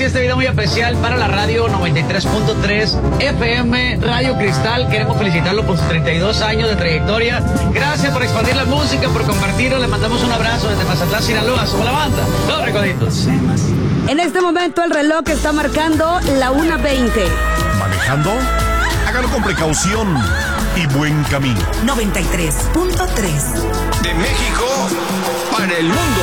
y este video muy especial para la radio 93.3 FM Radio Cristal. Queremos felicitarlo por sus 32 años de trayectoria. Gracias por expandir la música, por compartirlo. Le mandamos un abrazo desde Mazatlán, Sinaloa. Somos la banda, Los Recoditos. En este momento el reloj está marcando la 1:20. ¿Manejando? Hágalo con precaución y buen camino. 93.3 De México para el mundo.